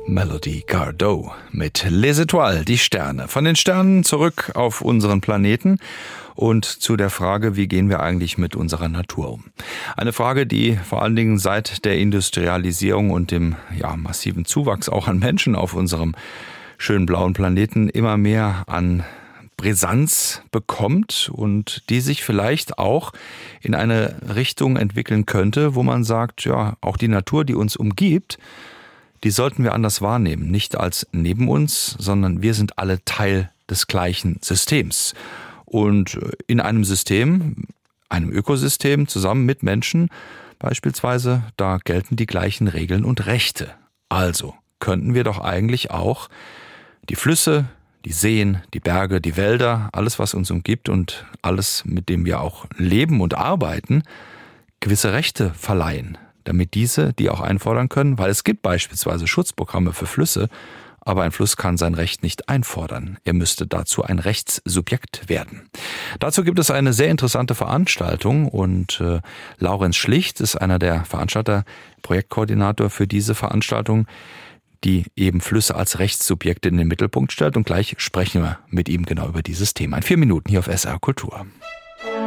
Melody Gardot mit Les Étoiles, die Sterne. Von den Sternen zurück auf unseren Planeten und zu der Frage, wie gehen wir eigentlich mit unserer Natur um? Eine Frage, die vor allen Dingen seit der Industrialisierung und dem massiven Zuwachs auch an Menschen auf unserem schönen blauen Planeten immer mehr an Brisanz bekommt und die sich vielleicht auch in eine Richtung entwickeln könnte, wo man sagt, ja, auch die Natur, die uns umgibt, die sollten wir anders wahrnehmen. Nicht als neben uns, sondern wir sind alle Teil des gleichen Systems. Und in einem System, einem Ökosystem, zusammen mit Menschen beispielsweise, da gelten die gleichen Regeln und Rechte. Also könnten wir doch eigentlich auch die Flüsse, die Seen, die Berge, die Wälder, alles, was uns umgibt und alles, mit dem wir auch leben und arbeiten, gewisse Rechte verleihen, damit diese die auch einfordern können, weil es gibt beispielsweise Schutzprogramme für Flüsse, aber ein Fluss kann sein Recht nicht einfordern. Er müsste dazu ein Rechtssubjekt werden. Dazu gibt es eine sehr interessante Veranstaltung und Laurenz Schlicht ist einer der Veranstalter, Projektkoordinator für diese Veranstaltung, die eben Flüsse als Rechtssubjekte in den Mittelpunkt stellt. Und gleich sprechen wir mit ihm genau über dieses Thema. In 4 Minuten hier auf SR Kultur.